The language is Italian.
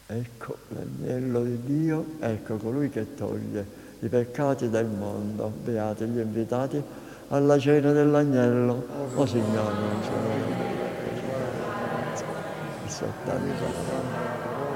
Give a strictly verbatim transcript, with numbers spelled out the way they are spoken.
Ecco l'agnello di Dio, ecco colui che toglie i peccati del mondo. Beati gli invitati alla cena dell'agnello. O Signore, non sono degno di risoltare